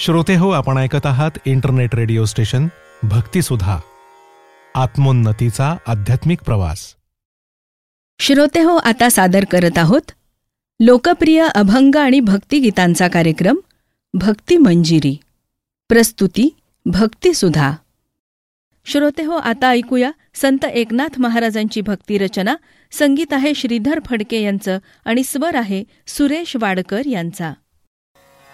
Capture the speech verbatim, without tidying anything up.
श्रोते हो, आपण ऐकत आहात इंटरनेट रेडिओ स्टेशन भक्तिसुधा, आत्मोन्नतीचा आध्यात्मिक प्रवास. श्रोते हो, आता सादर करत आहोत लोकप्रिय अभंग आणि भक्तिगीतांचा कार्यक्रम भक्ती मंजिरी. प्रस्तुती भक्तिसुधा. श्रोते हो, आता ऐकूया संत एकनाथ महाराजांची भक्तिरचना. संगीत आहे श्रीधर फडके यांचं आणि स्वर आहे सुरेश वाडकर यांचा.